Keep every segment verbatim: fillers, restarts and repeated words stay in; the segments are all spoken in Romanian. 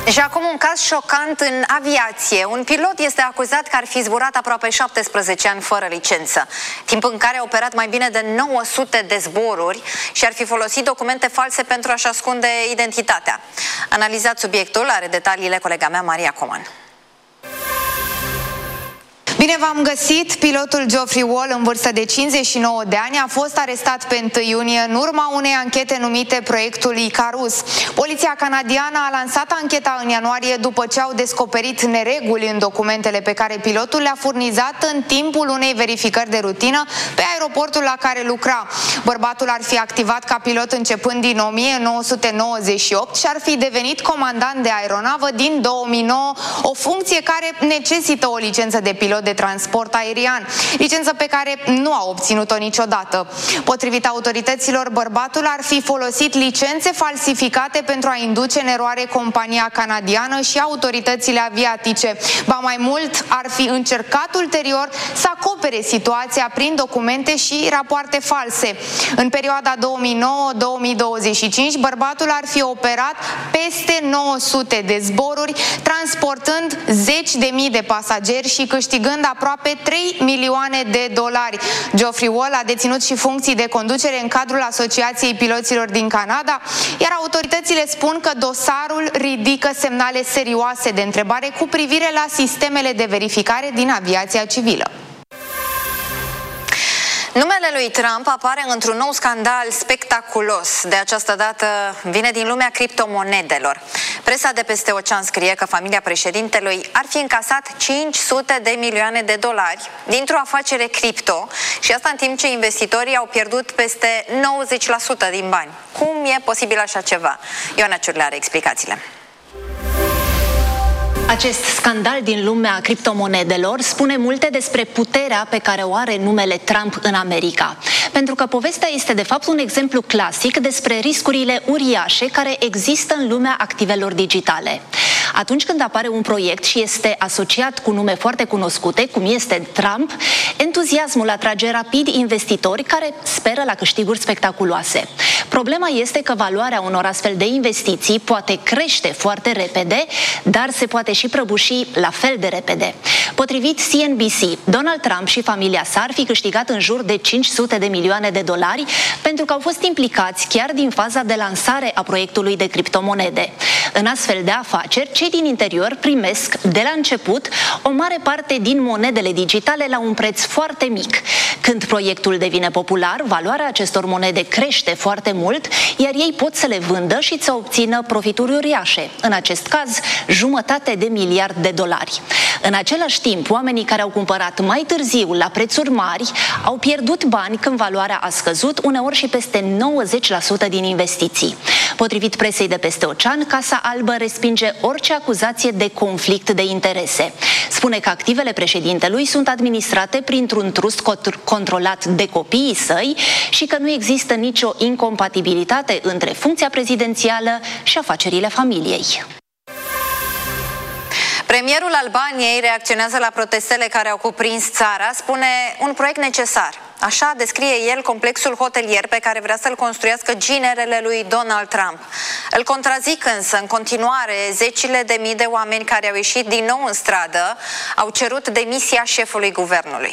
Și acum un caz șocant în aviație. Un pilot este acuzat că ar fi zburat aproape șaptesprezece ani fără licență, timp în care a operat mai bine de nouă sute de zboruri și ar fi folosit documente false pentru a-și ascunde identitatea. Analizat subiectul, are detaliile colega mea Maria Coman. Bine v-am găsit! Pilotul Geoffrey Wall, în vârstă de cincizeci și nouă de ani, a fost arestat pe întâi iunie în urma unei anchete numite Proiectul Icarus. Poliția canadiană a lansat ancheta în ianuarie după ce au descoperit nereguli în documentele pe care pilotul le-a furnizat în timpul unei verificări de rutină pe aeroportul la care lucra. Bărbatul ar fi activat ca pilot începând din o mie nouă sute nouăzeci și opt și ar fi devenit comandant de aeronavă din două mii nouă, o funcție care necesită o licență de pilot de transport aerian, licență pe care nu a obținut-o niciodată. Potrivit autorităților, bărbatul ar fi folosit licențe falsificate pentru a induce în eroare compania canadiană și autoritățile aviatice. Ba mai mult, ar fi încercat ulterior să acopere situația prin documente și rapoarte false. În perioada două mii nouă două mii douăzeci și cinci, bărbatul ar fi operat peste nouă sute de zboruri, transportând zeci de mii de pasageri și câștigând aproape trei milioane de dolari. Geoffrey Wall a deținut și funcții de conducere în cadrul Asociației Piloților din Canada, iar autoritățile spun că dosarul ridică semnale serioase de întrebare cu privire la sistemele de verificare din aviația civilă. Numele lui Trump apare într-un nou scandal spectaculos. De această dată vine din lumea criptomonedelor. Presa de peste ocean scrie că familia președintelui ar fi încasat cinci sute de milioane de dolari dintr-o afacere cripto, și asta în timp ce investitorii au pierdut peste nouăzeci la sută din bani. Cum e posibil așa ceva? Ioana Ciurlea are explicațiile. Acest scandal din lumea criptomonedelor spune multe despre puterea pe care o are numele Trump în America. Pentru că povestea este de fapt un exemplu clasic despre riscurile uriașe care există în lumea activelor digitale. Atunci când apare un proiect și este asociat cu nume foarte cunoscute, cum este Trump, entuziasmul atrage rapid investitori care speră la câștiguri spectaculoase. Problema este că valoarea unor astfel de investiții poate crește foarte repede, dar se poate și prăbuși la fel de repede. Potrivit C N B C, Donald Trump și familia sa ar fi câștigat în jur de cinci sute de milioane de dolari pentru că au fost implicați chiar din faza de lansare a proiectului de criptomonede. În astfel de afaceri, cei din interior primesc de la început o mare parte din monedele digitale la un preț foarte mic. Când proiectul devine popular, valoarea acestor monede crește foarte mult, iar ei pot să le vândă și să obțină profituri uriașe, în acest caz jumătate de miliard de dolari. În același timp, oamenii care au cumpărat mai târziu la prețuri mari au pierdut bani când valoarea a scăzut, uneori și peste nouăzeci la sută din investiții. Potrivit presei de peste ocean, Casa Albă respinge orice acuzație de conflict de interese. Spune că activele președintelui sunt administrate printr-un trust controlat de copiii săi și că nu există nicio incompatibilitate între funcția prezidențială și afacerile familiei. Premierul Albaniei reacționează la protestele care au cuprins țara, spune un proiect necesar. Așa descrie el complexul hotelier pe care vrea să-l construiască ginerele lui Donald Trump. Îl contrazic însă în continuare zecile de mii de oameni care au ieșit din nou în stradă, au cerut demisia șefului guvernului.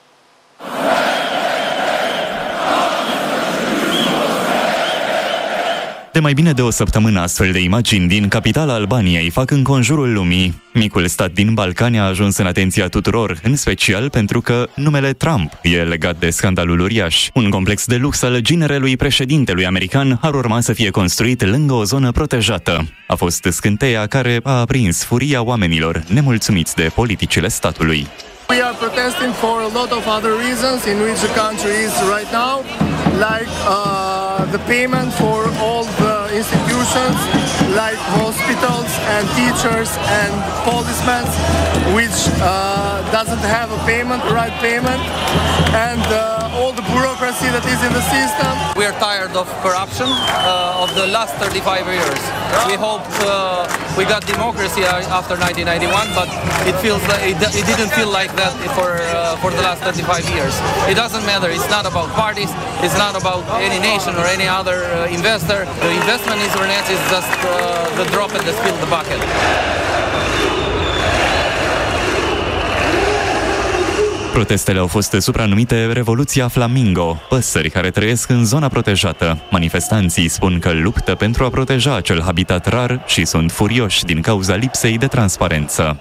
De mai bine de o săptămână, astfel de imagini din capitala Albaniei fac înconjurul lumii. Micul stat din Balcani a ajuns în atenția tuturor, în special pentru că numele Trump e legat de scandalul uriaș. Un complex de lux al ginerelui președintelui american ar urma să fie construit lângă o zonă protejată. A fost scânteia care a aprins furia oamenilor nemulțumiți de politicile statului. We are protesting for a lot of other reasons in which the country is right now, like uh, the payment for all the institutions, like hospitals and teachers and policemen, which uh, doesn't have a payment, right payment, and uh, all the bureaucracy that is in the system. We are tired of corruption uh, of the last thirty-five years. We hoped uh, we got democracy after nineteen ninety-one, but it feels like it, it didn't feel like that for uh, for the last thirty-five years. It doesn't matter. It's not about parties. It's not about any nation or any other uh, investor. The investment in Zvornets is just uh, the drop in the spill the bucket. Protestele au fost supranumite Revoluția Flamingo, păsări care trăiesc în zona protejată. Manifestanții spun că luptă pentru a proteja acel habitat rar și sunt furioși din cauza lipsei de transparență.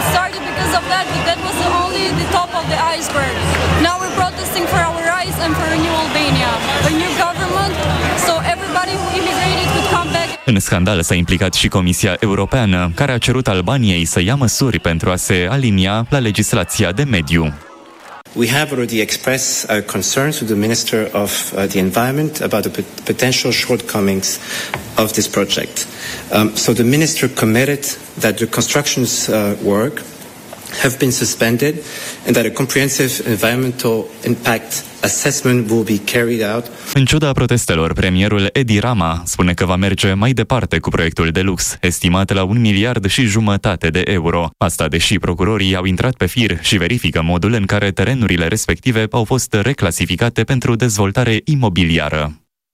În scandal s-a implicat și Comisia Europeană, care a cerut Albaniei să ia măsuri pentru a se alinia la legislația de mediu. We have already expressed our concerns to the Minister of uh, the Environment about the p- potential shortcomings of this project. Um, so the Minister committed that the construction's uh, work have been suspended and that a comprehensive environmental impact assessment will be carried out. În ciuda protestelor, premierul Edi Rama spune că va merge mai departe cu proiectul de lux, estimat la un miliard și jumătate de euro. Asta deși procurorii au intrat pe fir și verifică modul în care terenurile respective au fost reclasificate pentru dezvoltare imobiliară.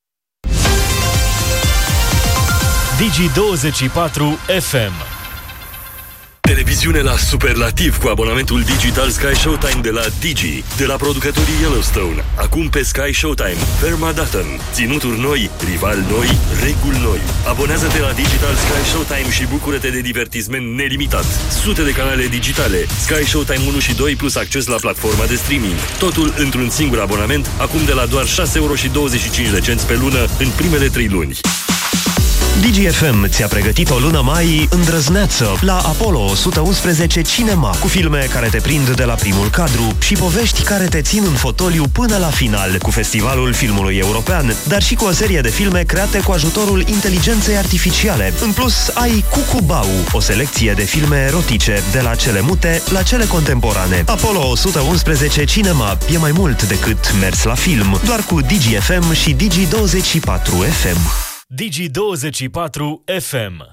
Digi douăzeci și patru F M. Televiziune la superlativ cu abonamentul digital Sky Showtime de la Digi, de la producătorii Yellowstone. Acum pe Sky Showtime, Permandatton, ținuturi noi, rivali noi, reguli noi. Abonează-te la Digital Sky Showtime și bucură-te de divertisment nelimitat. Sute de canale digitale, Sky Showtime unu și doi plus acces la platforma de streaming. Totul într-un singur abonament, acum de la doar șase euro și douăzeci și cinci de cenți pe lună în primele trei luni. Digi F M ți-a pregătit o lună mai îndrăzneață la Apollo o sută unsprezece Cinema, cu filme care te prind de la primul cadru și povești care te țin în fotoliu până la final, cu Festivalul Filmului European, dar și cu o serie de filme create cu ajutorul inteligenței artificiale. În plus, ai Cucubau, o selecție de filme erotice, de la cele mute la cele contemporane. Apollo o sută unsprezece Cinema e mai mult decât mers la film, doar cu Digi F M și Digi douăzeci și patru F M. Digi douăzeci și patru F M.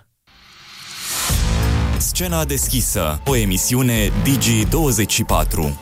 Scena deschisă, o emisiune Digi douăzeci și patru.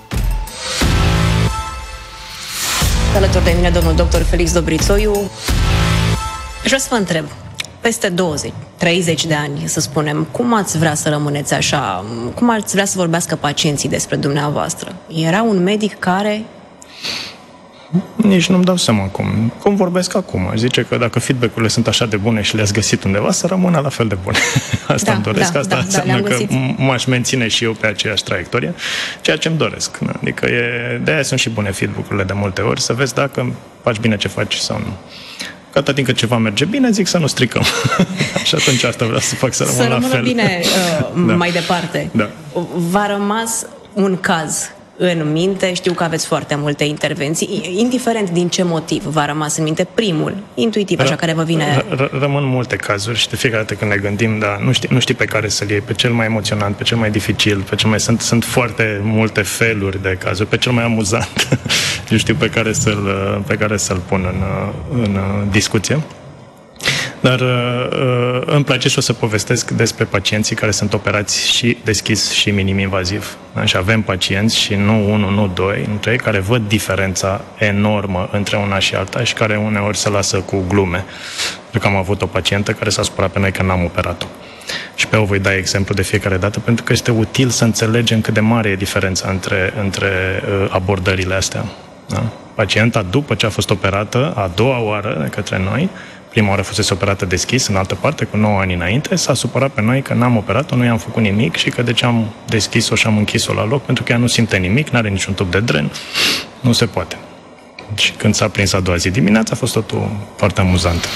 Alături de mine domnul doctor Felix Dobrițoiu. Aș vrea să vă întreb, peste douăzeci, treizeci de ani, să spunem, cum ați vrea să rămâneți așa? Cum ați vrea să vorbească pacienții despre dumneavoastră? Era un medic care... Nici nu-mi dau seama cum. Cum vorbesc acum? Aș zice că dacă feedback-urile sunt așa de bune și le-ați găsit undeva, să rămână la fel de bune. Asta da, îmi doresc. Da, Asta da, înseamnă da, că m-aș menține și eu pe aceeași traiectorie, ceea ce îmi doresc. Adică e, de-aia sunt și bune feedback-urile de multe ori, să vezi dacă faci bine ce faci sau nu. Că atât timp cât ceva merge bine, zic să nu stricăm. Și atunci asta vreau să fac, să rămân să la fel. Să rămână bine uh, da. mai departe. Da. V-a rămas un caz în minte, știu că aveți foarte multe intervenții, indiferent din ce motiv v-a rămas în minte primul, intuitiv, așa, care vă vine... R- rămân multe cazuri și de fiecare dată când ne gândim, dar nu știi, nu știi pe care să-l iei, pe cel mai emoționant, pe cel mai dificil, pe cel mai... Sunt, sunt foarte multe feluri de cazuri, pe cel mai amuzant, nu știu pe care să-l, pe care să-l pun în, în discuție. Dar uh, îmi place și o să povestesc despre pacienții care sunt operați și deschis și minim-invaziv. Da? Și avem pacienți și nu unul, nu doi, nu trei, care văd diferența enormă între una și alta și care uneori se lasă cu glume. Pentru că am avut o pacientă care s-a supărat pe noi că n-am operat-o. Și pe o voi da exemplu de fiecare dată, pentru că este util să înțelegem cât de mare e diferența între, între uh, abordările astea. Da? Pacienta, după ce a fost operată, a doua oară de către noi, prima oară fusese operată deschis, în altă parte, cu nouă ani înainte, s-a supărat pe noi că n-am operat-o, nu i-am făcut nimic și că de ce am deschis-o și am închis-o la loc, pentru că ea nu simte nimic, n-are niciun tub de dren, nu se poate. Și când s-a prins a doua zi dimineața, a fost totul foarte amuzant.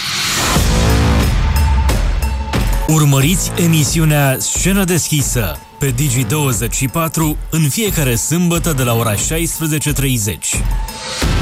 Urmăriți emisiunea Scenă deschisă pe Digi douăzeci și patru în fiecare sâmbătă de la ora șaisprezece și treizeci.